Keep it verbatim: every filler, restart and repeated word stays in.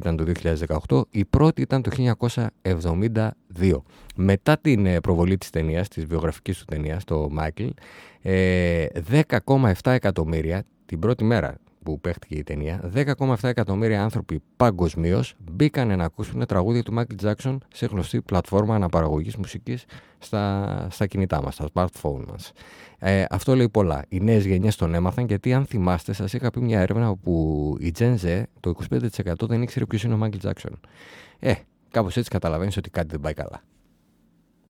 ήταν το δύο χιλιάδες δεκαοκτώ, η πρώτη ήταν το χίλια εννιακόσια εβδομήντα δύο. Μετά την προβολή της ταινίας, της βιογραφικής του ταινίας, το Michael, δέκα κόμμα επτά εκατομμύρια την πρώτη μέρα που παίχτηκε η ταινία, δέκα κόμμα επτά εκατομμύρια άνθρωποι παγκοσμίως μπήκανε να ακούσουν τραγούδια του Michael Jackson σε γνωστή πλατφόρμα αναπαραγωγής μουσικής στα, στα κινητά μας, στα smartphone μας. Ε, αυτό λέει πολλά. Οι νέες γενιές τον έμαθαν, γιατί αν θυμάστε, σας είχα πει μια έρευνα όπου η Gen Z, το είκοσι πέντε τοις εκατό δεν ήξερε ποιος είναι ο Michael Jackson. Ε, κάπως έτσι καταλαβαίνεις ότι κάτι δεν πάει καλά.